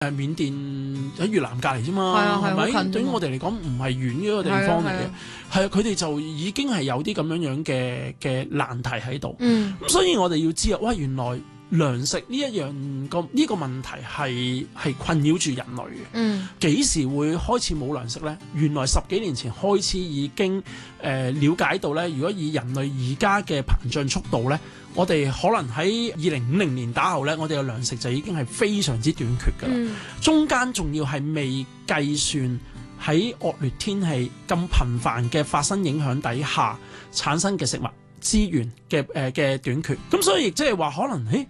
緬甸喺越南隔離啫嘛，係咪？對於我哋嚟講唔係遠嘅一個地方嚟嘅，係啊，佢哋就已經係有啲咁樣嘅難題喺度。咁所以我哋要知啊，哇，原來糧食呢一個問題係困擾住人類嘅。幾時會開始冇糧食呢？原來10幾年前開始已經了解到呢，如果以人類而家嘅膨脹速度呢，我哋可能喺2050年打後呢，我哋嘅糧食就已經係非常之短缺㗎啦。中間仲要係未計算喺惡劣天氣咁頻繁嘅發生影響底下產生嘅食物資源嘅短缺。咁所以亦即係話可能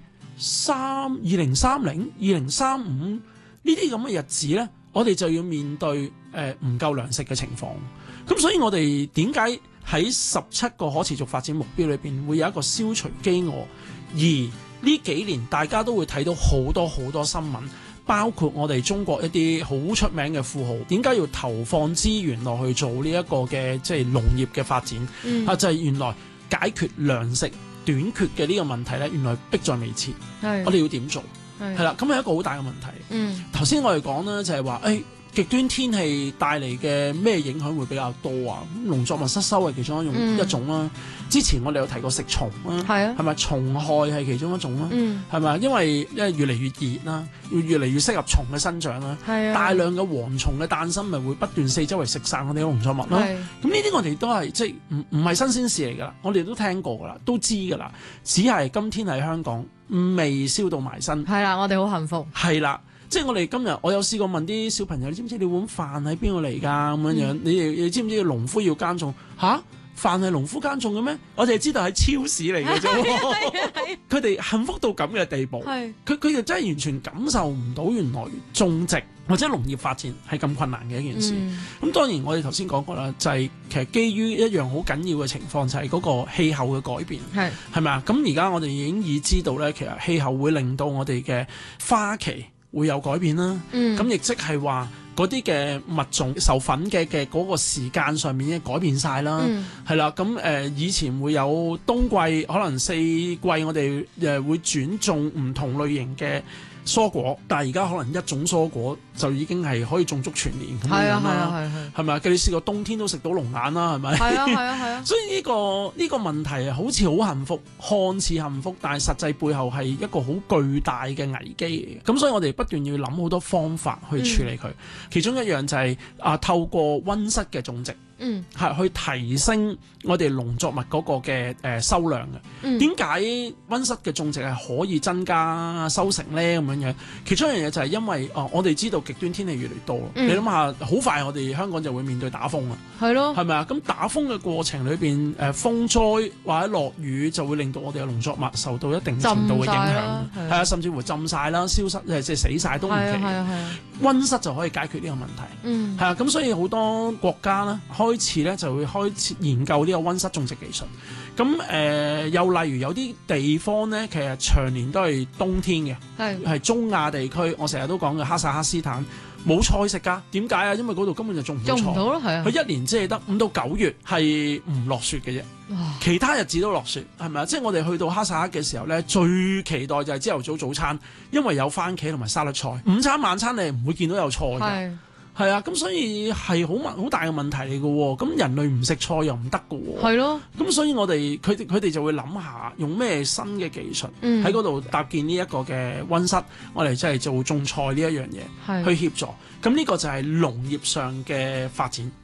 2030、2035呢啲咁嘅日子呢，我哋就要面對唔夠糧食嘅情況。咁所以我哋點解喺17個可持續發展目標裏邊會有一個消除飢餓，而呢幾年大家都會睇到好多好多新聞，包括我哋中國一啲好出名嘅富豪點解要投放資源落去做呢一個嘅即係農業嘅發展就係原來解決糧食短缺嘅呢個問題呢，原來迫在眉睫。我哋要點做？係啦，咁係一個好大嘅問題。頭先我哋講呢，就係話極端天氣帶嚟嘅咩影響會比較多啊？農作物失收係其中一種啦。之前我哋有提過食蟲啦，係咪蟲害係其中一種啦？係咪？因為越嚟越熱啦，越嚟越適合蟲嘅生長啦。大量嘅蝗蟲嘅誕生，咪會不斷四周圍食晒我哋嘅農作物啦。咁呢啲我哋都係即係唔係新鮮事嚟㗎啦，我哋都聽過㗎啦，都知㗎啦。只係今天喺香港未燒到埋身。係啦，我哋好幸福。係啦。即係我哋今日，我有試過問啲小朋友，你知唔知你碗飯喺邊度嚟㗎？咁樣你知唔知農夫要耕種？嚇，飯係農夫耕種嘅咩？我哋係知道係超市嚟嘅啫。佢哋幸福到咁嘅地步，佢哋真係完全感受唔到原來種植或者農業發展係咁困難嘅一件事。咁當然我哋頭先講過啦，就係其實基於一樣好緊要嘅情況，就係嗰個氣候嘅改變，係咪啊？咁而家我哋已經知道咧，其實氣候會令到我哋嘅花期會有改變啦，咁亦即係話嗰啲嘅物種授粉嘅嗰個時間上面已經改變晒啦，係啦，咁以前會有冬季可能4季我哋會轉種唔同類型嘅蔬果，但係而家可能一種蔬果就已經係可以種足全年咁樣啦，係咪啊？你試過冬天都食到龍眼啦，係咪？係啊。所以呢個問題好似好幸福，看似幸福，但係實際背後係一個好巨大嘅危機嚟嘅。咁所以我哋不斷要諗好多方法去處理佢。其中一樣就係透過温室嘅種植。係去提升我哋農作物嗰個嘅收量嘅。點解温室嘅種植係可以增加收成咧？咁樣其中一樣嘢就係因為我哋知道極端天氣越嚟越多。你諗下，好快我哋香港就會面對打風啦。係咯，係咪啊？咁打風嘅過程裏邊風災或者落雨就會令到我哋嘅農作物受到一定程度嘅影響，係啊，甚至乎浸晒啦、消失即係死晒都唔奇。温室就可以解決呢個問題。係啊，咁所以好多國家咧開始咧就會開始研究呢個温室種植技術。咁又例如有啲地方咧，其實長年都係冬天嘅，係中亞地區。我成日都講嘅哈薩克斯坦冇菜食㗎。點解啊？因為嗰度根本就種唔到菜。種唔到咯，係啊。佢一年只係得5到9月係唔落雪嘅啫，其他日子都落雪，係咪啊？即係我哋去到哈薩克嘅時候咧，最期待就係朝頭早早餐，因為有番茄同埋沙律菜。午餐晚餐你唔會見到有菜嘅。係啊，咁所以係好大嘅問題嚟嘅喎。咁人類唔食菜又唔得嘅喎。係咯。咁所以佢哋就會諗下用咩新嘅技術喺嗰度搭建呢一個嘅温室，我哋即係做種菜呢一樣嘢去協助。咁呢個就係農業上嘅發展。